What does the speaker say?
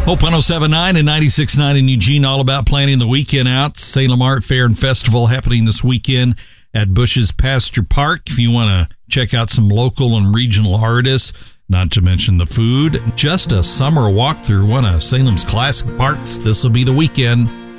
Hope 107.9 and 96.9 in Eugene, all about planning the weekend out. Salem Art Fair and Festival happening this weekend at Bush's Pasture Park. If you want to check out some local and regional artists, not to mention the food, just a summer walk through one of Salem's classic parks, this will be the weekend.